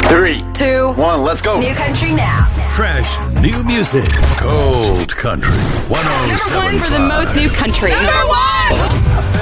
3, 2, 1, let's go. New country now. Fresh new music. Cold Country. Number 107.5. one for the most new country. Number 1!